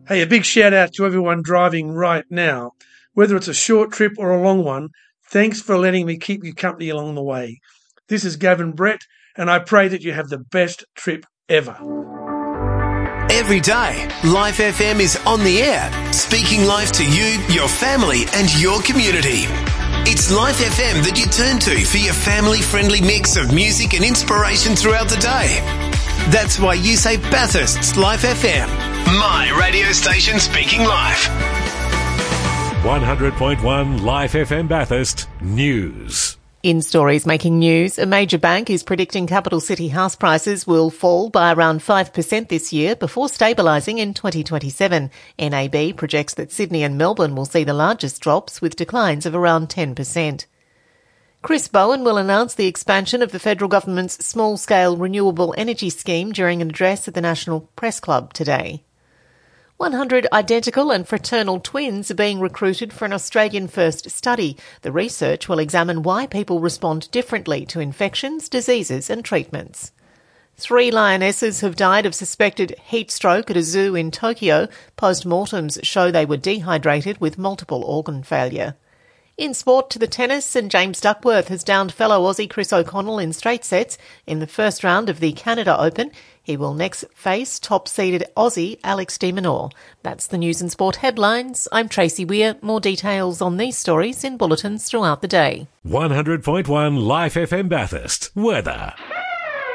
Hey, a big shout out to everyone driving right now. Whether it's a short trip or a long one, thanks for letting me keep you company along the way. This is Gavin Brett, and I pray that you have the best trip ever. Every day, Life FM is on the air, speaking life to you, your family and your community. It's Life FM that you turn to for your family-friendly mix of music and inspiration throughout the day. That's why you say Bathurst's Life FM, my radio station speaking life. 100.1 Life FM Bathurst News. In stories making news, a major bank is predicting capital city house prices will fall by around 5% this year before stabilising in 2027. NAB projects that Sydney and Melbourne will see the largest drops, with declines of around 10%. Chris Bowen will announce the expansion of the federal government's small-scale renewable energy scheme during an address at the National Press Club today. 100 identical and fraternal twins are being recruited for an Australian-first study. The research will examine why people respond differently to infections, diseases and treatments. 3 lionesses have died of suspected heat stroke at a zoo in Tokyo. Post-mortems show they were dehydrated with multiple organ failure. In sport, to the tennis, and James Duckworth has downed fellow Aussie Chris O'Connell in straight sets in the first round of the Canada Open. He will next face top-seeded Aussie Alex de Minaur. That's the news and sport headlines. I'm Tracy Weir. More details on these stories in bulletins throughout the day. 100.1 Life FM Bathurst. Weather.